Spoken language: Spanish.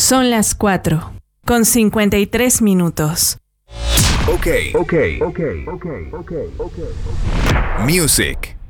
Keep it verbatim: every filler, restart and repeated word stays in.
Son las cuatro, con cincuenta y tres minutos. Ok, ok, ok, ok, ok, ok. Music.